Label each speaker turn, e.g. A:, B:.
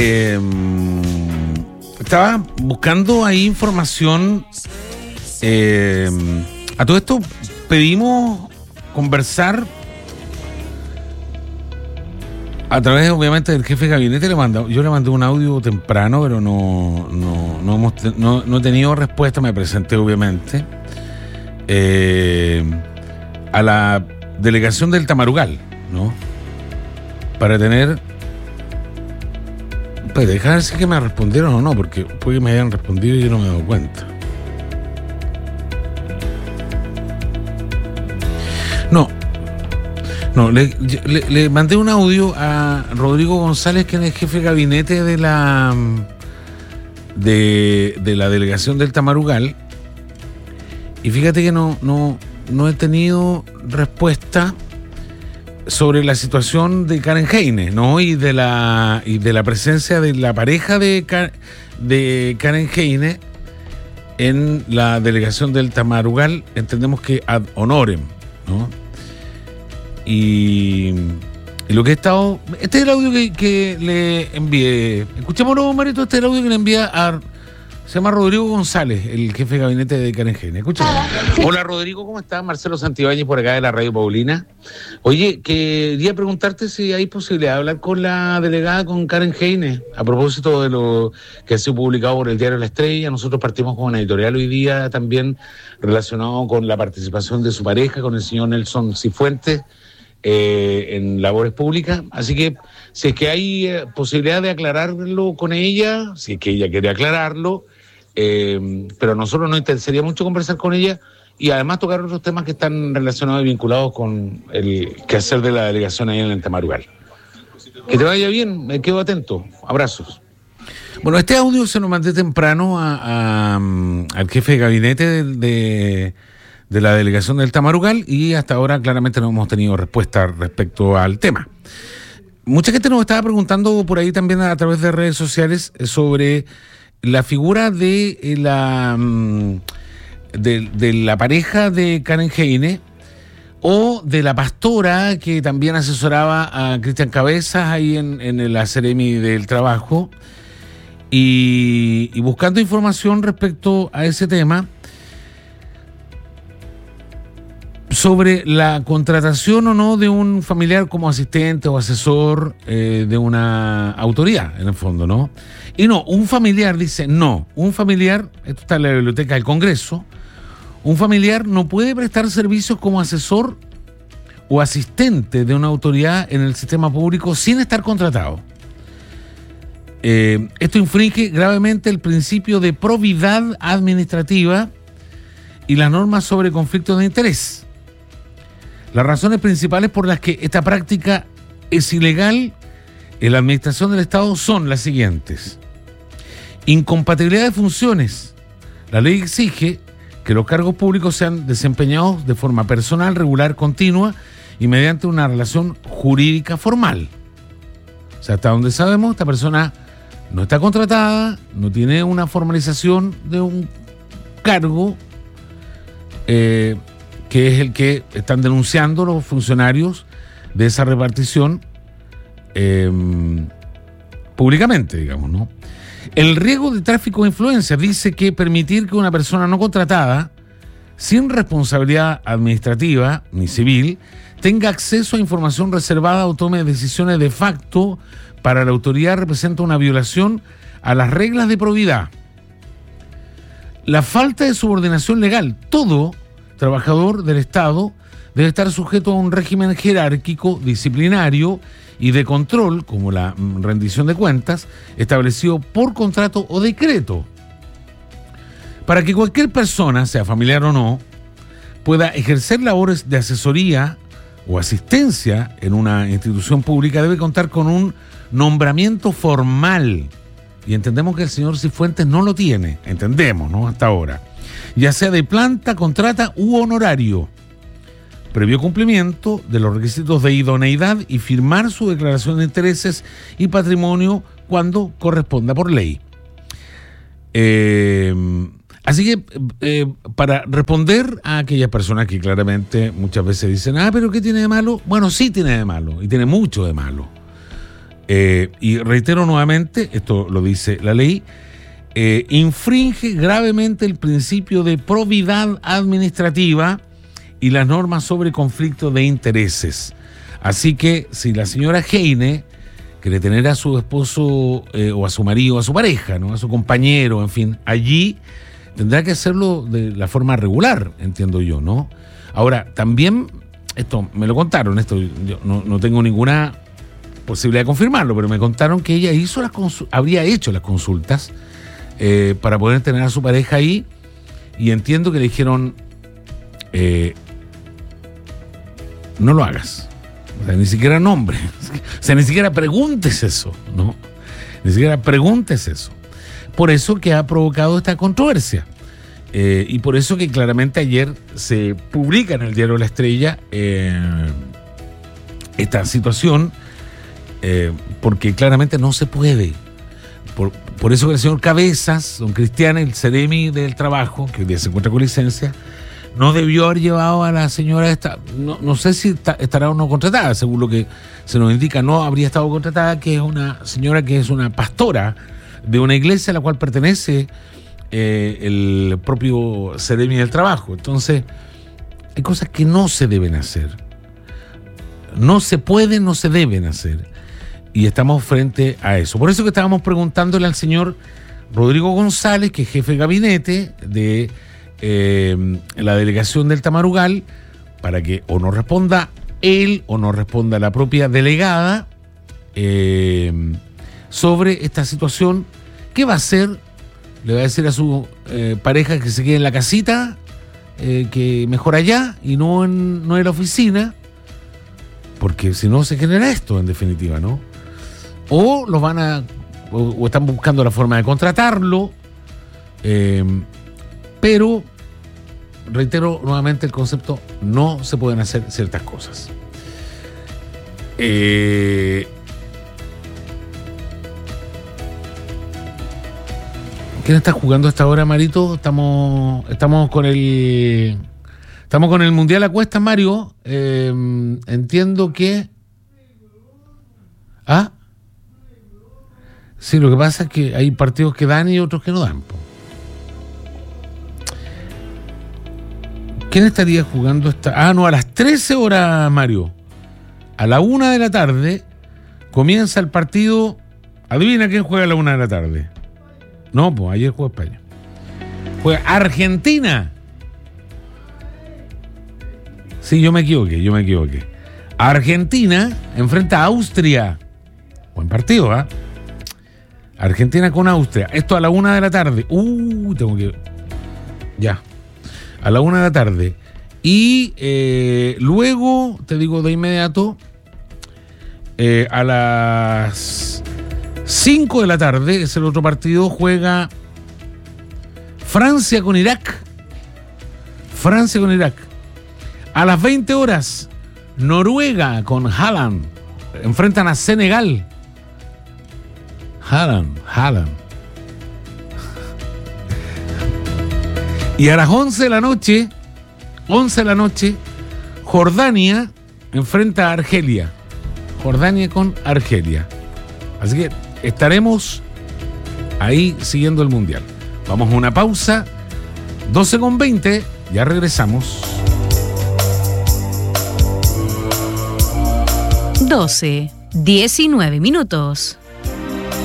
A: Estaba buscando ahí información. A todo esto pedimos conversar a través, obviamente, del jefe de gabinete. Yo le mandé un audio temprano, pero no he tenido respuesta. Me presenté, obviamente, a la delegación del Tamarugal, ¿no? Para tener... Pues dejar ver si que me respondieron o no, porque puede que me hayan respondido y yo no me he dado cuenta. No, le mandé un audio a Rodrigo González, que es el jefe de gabinete de la delegación del Tamarugal, y fíjate que no he tenido respuesta sobre la situación de Karen Heine, ¿no? Y de la presencia de la pareja de Karen Heine en la delegación del Tamarugal. Entendemos que ad honorem, ¿no? Y lo que he estado... Este es el audio que le envié. Escuchémoslo, Marito. Este es el audio que le envía se llama Rodrigo González, el jefe de gabinete de Karen Heine. Escúchame. Hola, Rodrigo, ¿cómo estás? Marcelo Santibáñez por acá de la Radio Paulina. Oye, quería preguntarte si hay posibilidad de hablar con la delegada, con Karen Heine, a propósito de lo que ha sido publicado por el diario La Estrella. Nosotros partimos con una editorial hoy día también relacionado con la participación de su pareja, con el señor Nelson Cifuentes, en labores públicas. Así que si es que hay posibilidad de aclararlo con ella, si es que ella quiere aclararlo, pero a nosotros nos interesaría mucho conversar con ella y además tocar otros temas que están relacionados y vinculados con el quehacer de la delegación ahí en el Tamarugal. Que te vaya bien, me quedo atento. Abrazos. Bueno, este audio se lo mandé temprano al jefe de gabinete de la delegación del Tamarugal, y hasta ahora claramente no hemos tenido respuesta respecto al tema. Mucha gente nos estaba preguntando por ahí también a través de redes sociales sobre la figura de la pareja de Karen Heine o de la pastora que también asesoraba a Cristian Cabezas ahí en la Seremi del Trabajo, y buscando información respecto a ese tema sobre la contratación o no de un familiar como asistente o asesor de una autoridad, en el fondo, ¿no? Y no, un familiar, dice, no, un familiar, esto está en la biblioteca del Congreso, un familiar no puede prestar servicios como asesor o asistente de una autoridad en el sistema público sin estar contratado. Esto infringe gravemente el principio de probidad administrativa y las normas sobre conflictos de interés. Las razones principales por las que esta práctica es ilegal en la administración del Estado son las siguientes. Incompatibilidad de funciones. La ley exige que los cargos públicos sean desempeñados de forma personal, regular, continua y mediante una relación jurídica formal. O sea, hasta donde sabemos, esta persona no está contratada, no tiene una formalización de un cargo, que es el que están denunciando los funcionarios de esa repartición públicamente, digamos, ¿no? El riesgo de tráfico de influencias dice que permitir que una persona no contratada, sin responsabilidad administrativa ni civil, tenga acceso a información reservada o tome decisiones de facto para la autoridad representa una violación a las reglas de probidad. La falta de subordinación legal. Todo trabajador del Estado debe estar sujeto a un régimen jerárquico, disciplinario y de control, como la rendición de cuentas, establecido por contrato o decreto. Para que cualquier persona, sea familiar o no, pueda ejercer labores de asesoría o asistencia en una institución pública, debe contar con un nombramiento formal. Y entendemos que el señor Cifuentes no lo tiene, entendemos, ¿no? Hasta ahora. Ya sea de planta, contrata u honorario, previo cumplimiento de los requisitos de idoneidad y firmar su declaración de intereses y patrimonio cuando corresponda por ley. Así que para responder a aquellas personas que claramente muchas veces dicen, pero ¿qué tiene de malo? Bueno, sí tiene de malo, y tiene mucho de malo. Y reitero nuevamente, esto lo dice la ley, infringe gravemente el principio de probidad administrativa y las normas sobre conflicto de intereses. Así que si la señora Heine quiere tener a su esposo o a su marido, a su pareja, ¿no?, a su compañero, en fin, allí tendrá que hacerlo de la forma regular, entiendo yo, ¿no? Ahora, también, esto me lo contaron, esto yo no tengo ninguna posibilidad de confirmarlo, pero me contaron que ella habría hecho las consultas para poder tener a su pareja ahí, y entiendo que le dijeron, no lo hagas. O sea, ni siquiera nombre. O sea, ni siquiera preguntes eso, ¿no? Ni siquiera preguntes eso. Por eso que ha provocado esta controversia. Y por eso que claramente ayer se publica en el diario La Estrella esta situación, porque claramente no se puede. Por eso que el señor Cabezas, don Cristian, el Ceremi del Trabajo, que hoy día se encuentra con licencia, no debió haber llevado a la señora esta, no sé si estará o no contratada, según lo que se nos indica, no habría estado contratada, que es una señora que es una pastora de una iglesia a la cual pertenece el propio Ceremi del Trabajo. Entonces, hay cosas que no se deben hacer. No se pueden, no se deben hacer. Y estamos frente a eso. Por eso que estábamos preguntándole al señor Rodrigo González, que es jefe de gabinete de la delegación del Tamarugal, para que o nos responda él o nos responda la propia delegada sobre esta situación. ¿Qué va a hacer? Le va a decir a su pareja que se quede en la casita, que mejor allá y no en la oficina, porque si no se genera esto en definitiva, ¿no? O los van a, o están buscando la forma de contratarlo, pero reitero nuevamente el concepto, no se pueden hacer ciertas cosas. ¿Quién está jugando a esta hora, Marito? Estamos con el Mundial a cuestas, Mario. Entiendo que... ¿Ah? Sí, lo que pasa es que hay partidos que dan y otros que no dan. ¿Quién estaría jugando esta? A las 13 horas, Mario. A la 1 de la tarde comienza el partido. Adivina quién juega a la 1 de la tarde. No, pues ayer jugó España. Juega Argentina. Sí, yo me equivoqué. Argentina enfrenta a Austria. Buen partido, ¿ah? Argentina con Austria. Esto a la 1 de la tarde. Tengo que... Ya. A la 1 de la tarde. Y luego, te digo de inmediato, a las 5 de la tarde, es el otro partido, juega Francia con Irak. A las 20 horas, Noruega con Haaland. Enfrentan a Senegal. Haaland. Y a las 11 de la noche, Jordania enfrenta a Argelia. Jordania con Argelia. Así que estaremos ahí siguiendo el Mundial. Vamos a una pausa. 12:20. Ya regresamos.
B: 12:19.